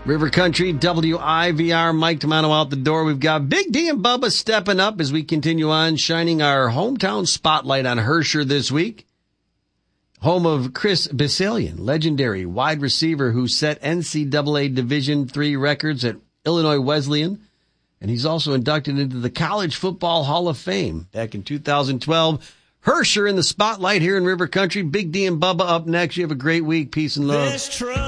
River Country, WIVR, Mike Tomano out the door. We've got Big D and Bubba stepping up as we continue on, shining our hometown spotlight on Herscher this week. Home of Chris Bisalian, legendary wide receiver who set NCAA Division III records at Illinois Wesleyan. And he's also inducted into the College Football Hall of Fame back in 2012. Herscher in the spotlight here in River Country. Big D and Bubba up next. You have a great week. Peace and love.